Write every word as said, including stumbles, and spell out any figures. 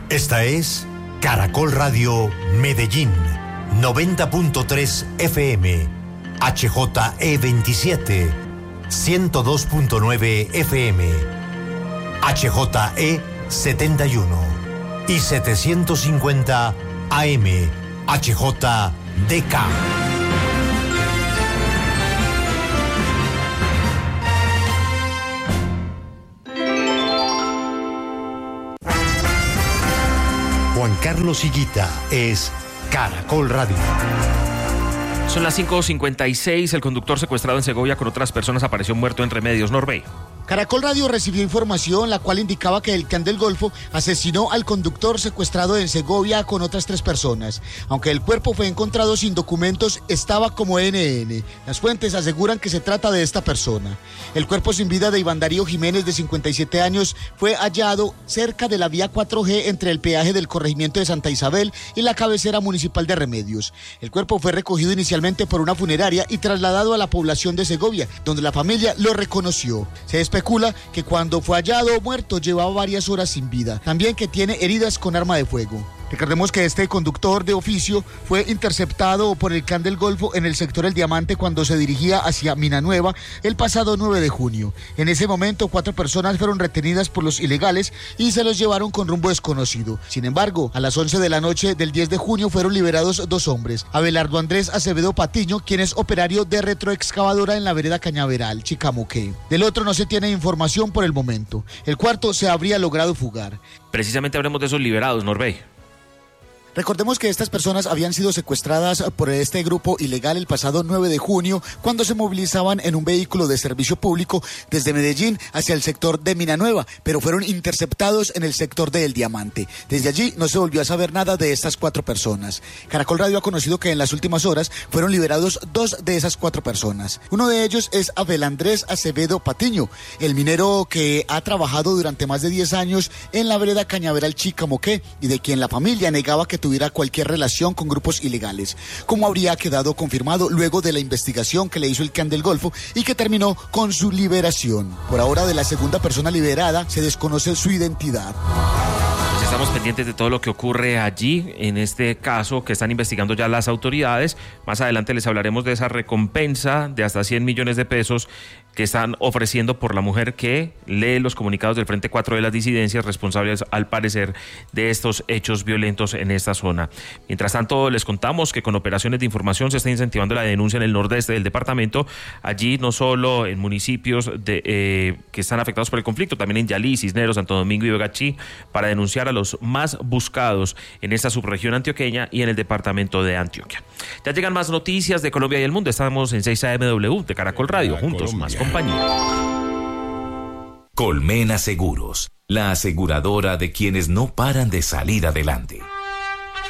Esta es Caracol Radio Medellín, noventa punto tres F M, H J E veintisiete, ciento dos punto nueve F M, H J E setenta y uno y setecientos cincuenta A M, H J D K. Juan Carlos Higuita es Caracol Radio. Son las cinco cincuenta y seis. El conductor secuestrado en Segovia con otras personas apareció muerto en Remedios, Norbe. Caracol Radio recibió información la cual indicaba que el Clan del Golfo asesinó al conductor secuestrado en Segovia con otras tres personas. Aunque el cuerpo fue encontrado sin documentos, estaba como N N. Las fuentes aseguran que se trata de esta persona. El cuerpo sin vida de Iván Darío Jiménez, de cincuenta y siete años, fue hallado cerca de la vía cuatro G entre el peaje del corregimiento de Santa Isabel y la cabecera municipal de Remedios. El cuerpo fue recogido inicialmente por una funeraria y trasladado a la población de Segovia, donde la familia lo reconoció. Se especula que cuando fue hallado muerto llevaba varias horas sin vida. También que tiene heridas con arma de fuego. Recordemos que este conductor de oficio fue interceptado por el Clan del Golfo en el sector El Diamante cuando se dirigía hacia Minanueva el pasado nueve de junio. En ese momento, cuatro personas fueron retenidas por los ilegales y se los llevaron con rumbo desconocido. Sin embargo, a las once de la noche del diez de junio fueron liberados dos hombres. Abelardo Andrés Acevedo Patiño, quien es operario de retroexcavadora en la vereda Cañaveral, Chicamoqué. Del otro no se tiene información por el momento. El cuarto se habría logrado fugar. Precisamente hablemos de esos liberados, Norbe. Recordemos que estas personas habían sido secuestradas por este grupo ilegal el pasado nueve de junio cuando se movilizaban en un vehículo de servicio público desde Medellín hacia el sector de Minanueva, pero fueron interceptados en el sector de El Diamante. Desde allí no se volvió a saber nada de estas cuatro personas. Caracol Radio ha conocido que en las últimas horas fueron liberados dos de esas cuatro personas. Uno de ellos es Abel Andrés Acevedo Patiño, el minero que ha trabajado durante más de diez años en la vereda Cañaveral Chicamoqué y de quien la familia negaba que tuviera cualquier relación con grupos ilegales, como habría quedado confirmado luego de la investigación que le hizo el Clan del Golfo y que terminó con su liberación. Por ahora, de la segunda persona liberada se desconoce su identidad. Pues estamos pendientes de todo lo que ocurre allí, en este caso que están investigando ya las autoridades. Más adelante les hablaremos de esa recompensa de hasta cien millones de pesos que están ofreciendo por la mujer que lee los comunicados del Frente cuatro de las disidencias responsables, al parecer, de estos hechos violentos en esta zona. Mientras tanto, les contamos que con operaciones de información se está incentivando la denuncia en el nordeste del departamento, allí no solo en municipios de, eh, que están afectados por el conflicto, también en Yalí, Cisneros, Santo Domingo y Begachí, para denunciar a los más buscados en esta subregión antioqueña y en el departamento de Antioquia. Ya llegan más noticias de Colombia y el mundo. Estamos en seis A M W de Caracol Radio, La juntos Colombia. más compañía. Colmena Seguros, la aseguradora de quienes no paran de salir adelante.